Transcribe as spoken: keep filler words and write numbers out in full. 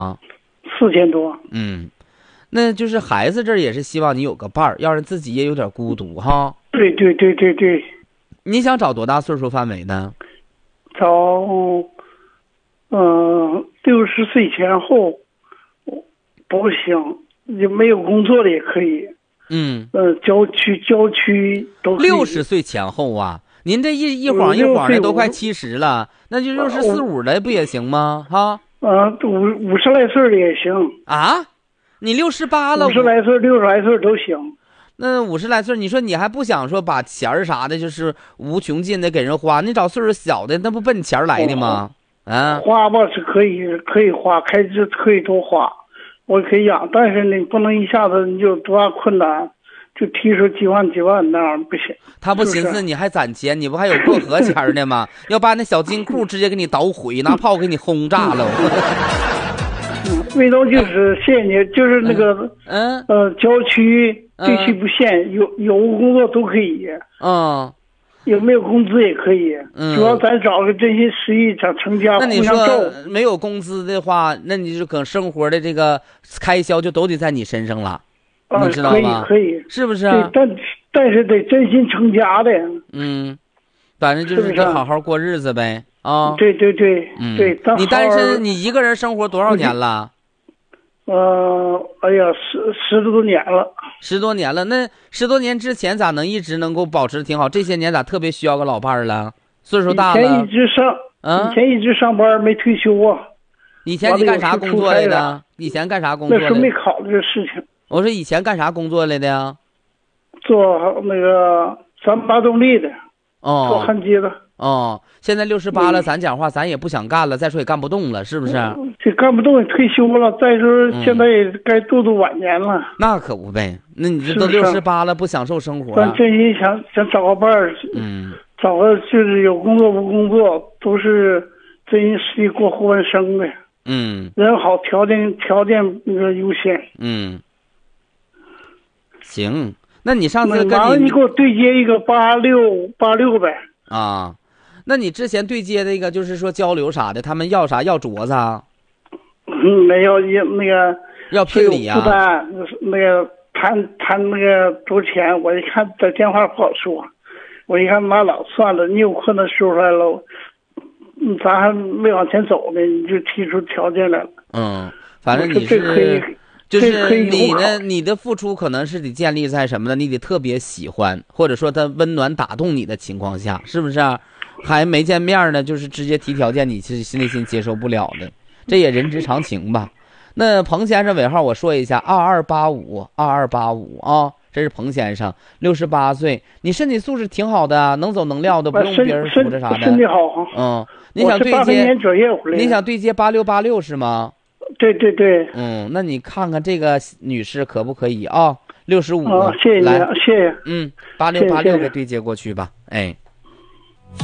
啊？ 四千多。 嗯，那就是孩子这儿也是希望你有个伴儿，要让自己也有点孤独哈。 对对对对对。 你想找多大岁数范围呢？ 找，嗯，六十岁前后不行，也没有工作的也可以。 嗯， 呃，郊区郊区都可以。 六十岁前后啊，您这一一晃一晃的都快七十了，那就六十四五的不也行吗？哈。 啊，五五十来岁的也行啊，你六十八了， 五十来岁、六十来岁都行。 那五十来岁，你说你还不想说把钱儿啥的，就是无穷尽的给人花？你找岁数小的，那不奔钱来的吗？啊， 花吧是可以，可以花，开支可以多花，我可以养，但是你不能一下子你就多大困难，就提出几万几万那样不行。 他不寻思你还攒钱，你不还有过河钱呢吗？要把那小金库直接给你捣毁，拿炮给你轰炸了。 味道就是限你，就是那个嗯呃郊区地区不限，有有工作都可以。 嗯， 有没有工资也可以。 嗯， 主要咱找个真心实意想成家， 那你说没有工资的话，那你就可能生活的这个开销就都得在你身上了。 啊， 你知道吗？ 可以，可以， 是不是？ 对，但但是得真心成家的。 嗯，反正就是得好好过日子呗。啊， 对对对， 嗯， 对。 你单身，你一个人生活多少年了？ 呃，哎呀，十十多年了。 十多年了，那十多年之前咋能一直能够保持挺好？这些年咋特别需要个老伴儿了？岁数大了。 以前一直上， 嗯， 以前一直上班没退休啊。 以前你干啥工作来的？以前干啥工作？ 那时候没考虑这事情。 我说以前干啥工作来的呀？ 做那个三八动力的。 哦。 做焊接的。 哦，现在六十八了，咱讲话咱也不想干了，再说也干不动了，是不是？ 这干不动也退休了，再说现在也该度度晚年了。 那可不呗，那你这都六十八了，不享受生活？ 咱真心想想找个伴儿， 嗯， 找个就是有工作不工作，都是真心实意过后半生的。 嗯， 人好，条件条件那个优先。 嗯，行，那你上次跟你完了，你给我对接一个八六八六呗。 啊。那你之前对接那个就是说交流啥的，他们要啥？要镯子啊？ 嗯，没有，也那个要聘礼啊？ 负担，那个谈谈那个多少钱？我一看在电话不好说，我一看妈老算了，你有困难说出来了，嗯，咱还没往前走呢，你就提出条件来了。 嗯，反正你是就是你的你的付出可能是得建立在什么呢？你得特别喜欢，或者说他温暖打动你的情况下，是不是？还没见面呢，就是直接提条件，你是心内心接受不了的，这也人之常情吧。那彭先生尾号我说一下，二二八五二二八五啊，这是彭先生，六十八岁，你身体素质挺好的，能走能撂的，不用别人扶着啥的。 身体好。 嗯，你想对接？你想对接八六八六是吗？ 对对对。 嗯，那你看看这个女士可不可以啊？六十五。 谢谢你，谢谢。 嗯，八六八六给对接过去吧，哎。